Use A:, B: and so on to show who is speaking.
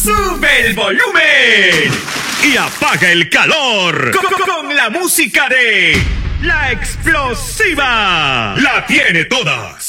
A: Sube el volumen y apaga el calor con la música de La Explosiva. La tiene todas.